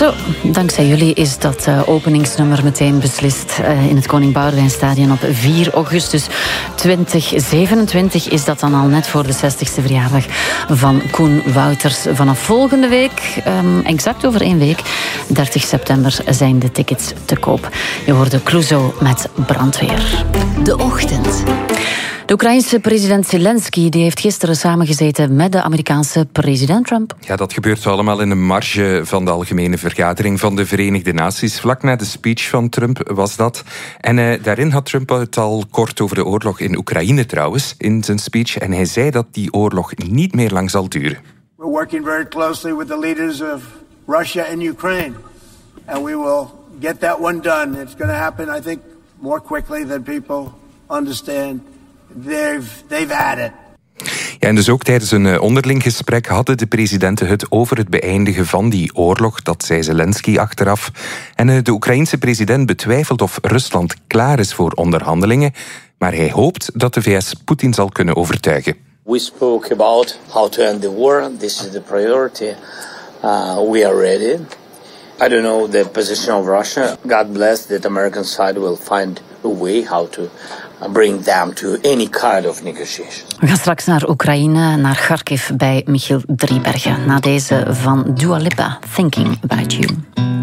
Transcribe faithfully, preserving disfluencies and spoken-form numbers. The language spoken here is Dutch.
Zo, dankzij jullie is dat uh, openingsnummer meteen beslist uh, in het Koning Boudewijnstadion op vier augustus tweeduizend zevenentwintig. Is dat dan al net voor de zestigste verjaardag van Koen Wouters. Vanaf volgende week, um, exact over één week, dertig september, zijn de tickets te koop. Je hoorde Clouseau met Brandweer. De Ochtend. De Oekraïense president Zelensky die heeft gisteren samengezeten met de Amerikaanse president Trump. Ja, dat gebeurt allemaal in de marge van de Algemene Vergadering van de Verenigde Naties. Vlak na de speech van Trump was dat. En uh, daarin had Trump het al kort over de oorlog in Oekraïne trouwens, in zijn speech. En hij zei dat die oorlog niet meer lang zal duren. We're working very closely with the leaders of Russia and Ukraine. And we will get that one done. It's going to happen, I think, more quickly than people understand. They've, they've had it. Ja, en dus ook tijdens een onderling gesprek hadden de presidenten het over het beëindigen van die oorlog. Dat zei Zelensky achteraf. En de Oekraïense president betwijfelt of Rusland klaar is voor onderhandelingen. Maar hij hoopt dat de V S Poetin zal kunnen overtuigen. We spoke about how to end the war. This is the priority. Uh, we are ready. I don't know the position of Russia. God bless that the American side will find a way how to bring them to any kind of negotiation. We gaan straks naar Oekraïne, naar Kharkiv bij Michiel Driebergen. Na deze van Dua Lipa, Thinking About You.